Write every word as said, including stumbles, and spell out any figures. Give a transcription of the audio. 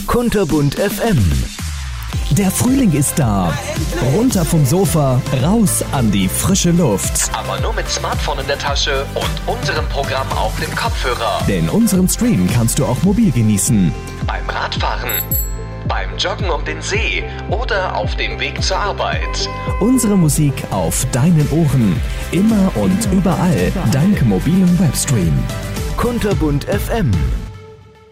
Kunterbunt F M. Der Frühling ist da. Runter vom Sofa, raus an die frische Luft. Aber nur mit Smartphone in der Tasche und unserem Programm auf dem Kopfhörer. Denn unseren Stream kannst du auch mobil genießen. Beim Radfahren, beim Joggen um den See oder auf dem Weg zur Arbeit. Unsere Musik auf deinen Ohren. Immer und überall dank mobilem Webstream. Kunterbunt F M.